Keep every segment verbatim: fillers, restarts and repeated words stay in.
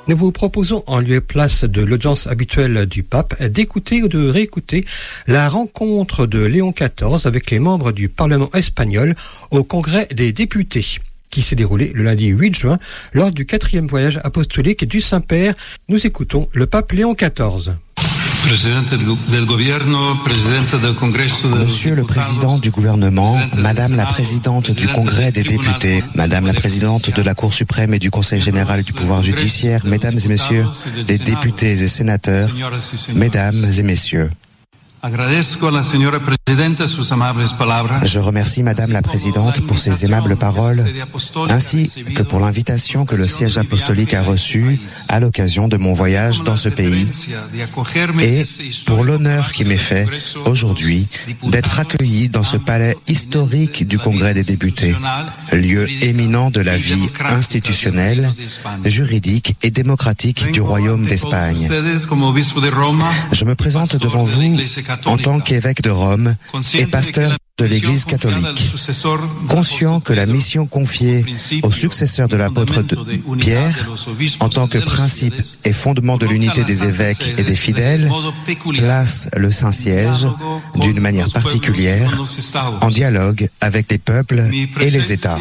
Nous vous proposons, en lieu et place de l'audience habituelle du pape, d'écouter ou de réécouter la rencontre de Léon quatorze avec les membres du Parlement espagnol au Congrès des députés, qui s'est déroulé le lundi huit juin lors du quatrième voyage apostolique du Saint-Père. Nous écoutons le pape Léon quatorze. Monsieur le Président du gouvernement, Madame la Présidente du Congrès des députés, Madame la Présidente de la Cour suprême et du Conseil général du pouvoir judiciaire, Mesdames et Messieurs les députés et sénateurs, Mesdames et Messieurs, je remercie Madame la Présidente pour ses aimables paroles, ainsi que pour l'invitation que le siège apostolique a reçue à l'occasion de mon voyage dans ce pays, et pour l'honneur qui m'est fait aujourd'hui d'être accueilli dans ce palais historique du Congrès des députés, lieu éminent de la vie institutionnelle, juridique et démocratique du Royaume d'Espagne. Je me présente devant vous en tant qu'évêque de Rome et pasteur de l'Église catholique, conscient que la mission confiée au successeur de l'apôtre de Pierre, en tant que principe et fondement de l'unité des évêques et des fidèles, place le Saint-Siège d'une manière particulière en dialogue avec les peuples et les États.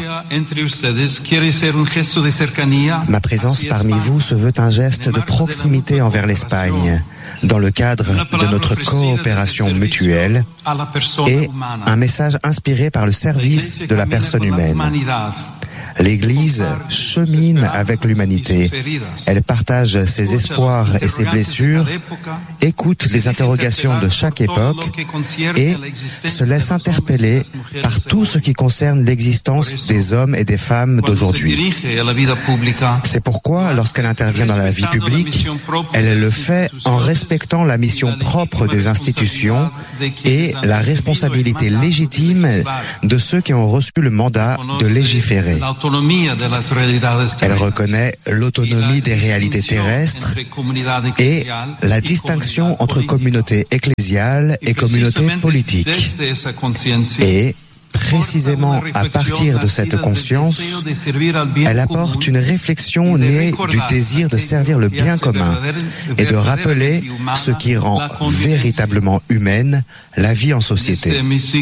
Ma présence parmi vous se veut un geste de proximité envers l'Espagne, dans le cadre de notre coopération mutuelle, et un message inspiré par le service de la personne humaine. L'Église chemine avec l'humanité. Elle partage ses espoirs et ses blessures, écoute les interrogations de chaque époque et se laisse interpeller par tout ce qui concerne l'existence des hommes et des femmes d'aujourd'hui. C'est pourquoi, lorsqu'elle intervient dans la vie publique, elle le fait en respectant la mission propre des institutions et la responsabilité légitime de ceux qui ont reçu le mandat de légiférer. Elle reconnaît l'autonomie des réalités terrestres et la distinction entre communauté ecclésiale et communauté politique. Et précisément à partir de cette conscience, elle apporte une réflexion née du désir de servir le bien commun et de rappeler ce qui rend véritablement humaine la vie en société.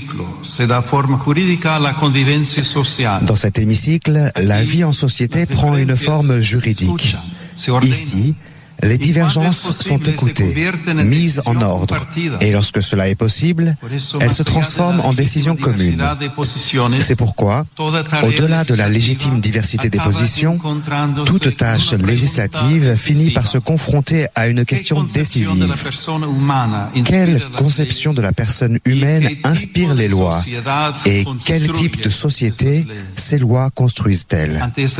Dans cet hémicycle, la vie en société prend une forme juridique. Ici, les divergences sont écoutées, mises en ordre, et lorsque cela est possible, elles se transforment en décisions communes. C'est pourquoi, au-delà de la légitime diversité des positions, toute tâche législative finit par se confronter à une question décisive. Quelle conception de la personne humaine inspire les lois, et quel type de société ces lois construisent-elles ?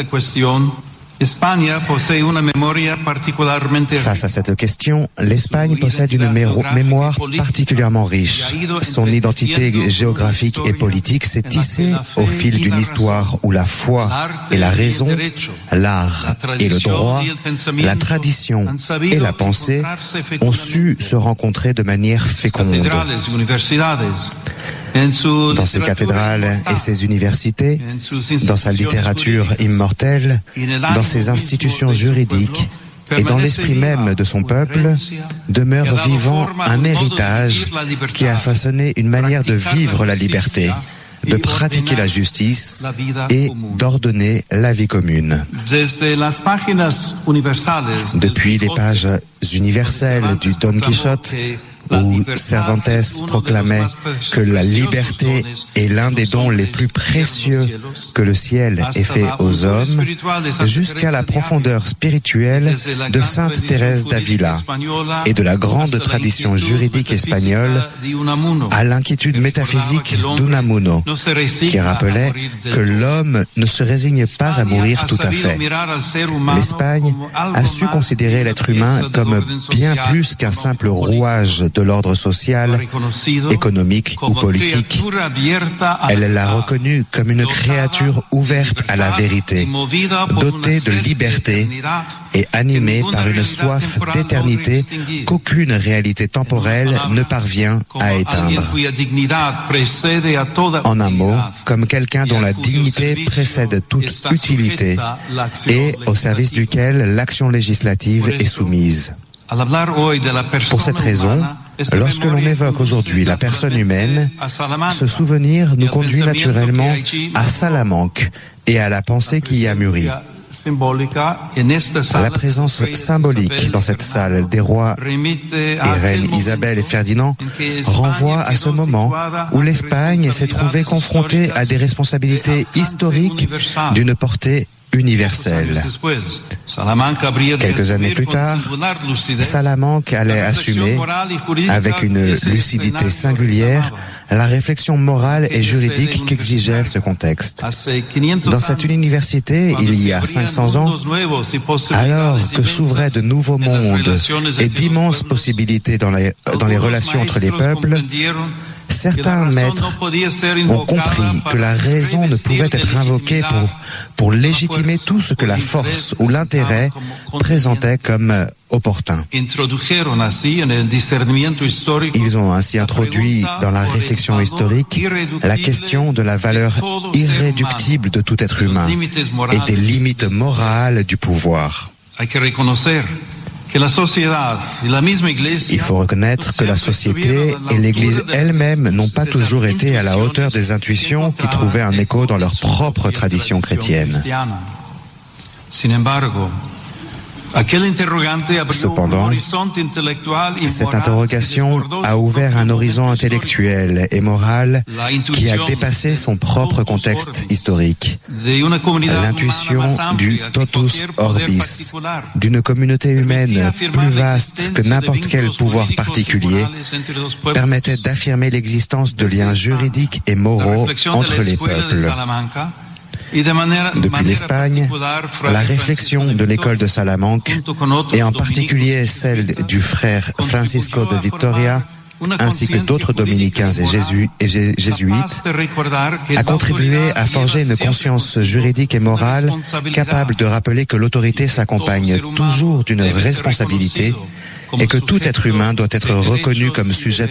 Face à cette question, l'Espagne possède une mémoire particulièrement riche. Son identité géographique et politique s'est tissée au fil d'une histoire où la foi et la raison, l'art et le droit, la tradition et la pensée ont su se rencontrer de manière féconde. Dans ses cathédrales et ses universités, dans sa littérature immortelle, dans ses institutions juridiques et dans l'esprit même de son peuple, demeure vivant un héritage qui a façonné une manière de vivre la liberté, de pratiquer la justice et d'ordonner la vie commune. Depuis les pages universelles du Don Quichotte, où Cervantes proclamait que la liberté est l'un des dons les plus précieux que le ciel ait fait aux hommes, jusqu'à la profondeur spirituelle de Sainte Thérèse d'Avila et de la grande tradition juridique espagnole à l'inquiétude métaphysique d'Unamuno, qui rappelait que l'homme ne se résigne pas à mourir tout à fait. L'Espagne a su considérer l'être humain comme bien plus qu'un simple rouage de l'ordre social, économique ou politique. Elle l'a reconnu comme une créature ouverte à la vérité, dotée de liberté et animée par une soif d'éternité qu'aucune réalité temporelle ne parvient à éteindre. En un mot, comme quelqu'un dont la dignité précède toute utilité et au service duquel l'action législative est soumise. Pour cette raison, lorsque l'on évoque aujourd'hui la personne humaine, ce souvenir nous conduit naturellement à Salamanque et à la pensée qui y a mûri. La présence symbolique dans cette salle des rois et reines Isabelle et Ferdinand renvoie à ce moment où l'Espagne s'est trouvée confrontée à des responsabilités historiques d'une portée universelle. Quelques années plus tard, Salamanque allait assumer, avec une lucidité singulière, la réflexion morale et juridique qu'exigeait ce contexte. Dans cette université, il y a cinq cents ans, alors que s'ouvraient de nouveaux mondes et d'immenses possibilités dans les, dans les relations entre les peuples, certains maîtres ont compris que la raison ne pouvait être invoquée pour, pour légitimer tout ce que la force ou l'intérêt présentait comme opportun. Ils ont ainsi introduit dans la réflexion historique la question de la valeur irréductible de tout être humain et des limites morales du pouvoir. Il faut reconnaître que la société et l'Église elle-même n'ont pas toujours été à la hauteur des intuitions qui trouvaient un écho dans leur propre tradition chrétienne. Cependant, cette interrogation a ouvert un horizon intellectuel et moral qui a dépassé son propre contexte historique. L'intuition du totus orbis, d'une communauté humaine plus vaste que n'importe quel pouvoir particulier, permettait d'affirmer l'existence de liens juridiques et moraux entre les peuples. Depuis l'Espagne, la réflexion de l'école de Salamanque, et en particulier celle du frère Francisco de Vitoria, ainsi que d'autres dominicains et, jésu- et jé- jésuites, a contribué à forger une conscience juridique et morale capable de rappeler que l'autorité s'accompagne toujours d'une responsabilité et que tout être humain doit être reconnu comme sujet